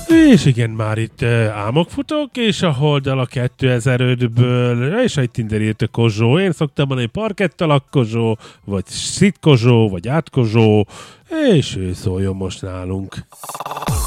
És igen, már itt álmok futok, és a Holdal a 2005-ből, és a Tinder írt a Kozsó. Én szoktam mondani parkettalak Kozsó, vagy szit Kozsó, vagy át Kozsó, és ő szóljon most nálunk.